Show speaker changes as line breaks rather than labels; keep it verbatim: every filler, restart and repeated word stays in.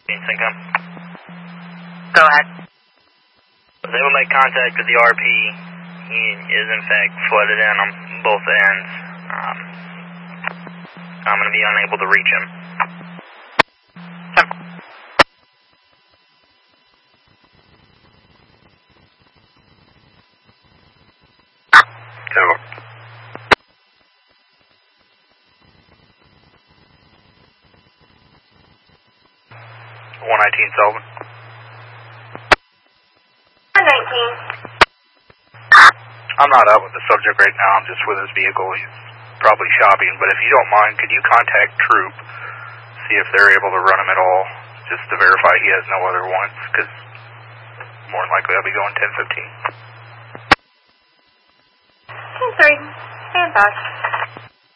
Income.
Go ahead.
They will make contact with the R P. He is in fact flooded in on both ends. Um, I'm going to be unable to reach him.
Over. one nineteen Sullivan.
one nineteen.
I'm not out with the subject right now. I'm just with his vehicle. He's probably shopping. But if you don't mind, could you contact Troop, see if they're able to run him at all, just to verify he has no other warrants, because more than likely I'll be going ten fifteen.
ten three. Stand by.